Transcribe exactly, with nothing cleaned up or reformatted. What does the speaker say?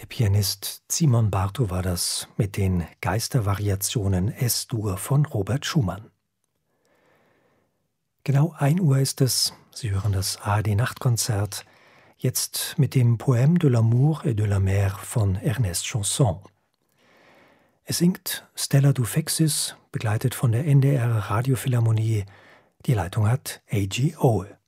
Der Pianist Simon Bartow war das mit den Geistervariationen Es-Dur von Robert Schumann. Genau ein Uhr ist es. Sie hören das A R D-Nachtkonzert, jetzt mit dem Poème de l'amour et de la mer von Ernest Chausson. Es singt Stella Dufexis, begleitet von der N D R Radiophilharmonie. Die Leitung hat A G Owe.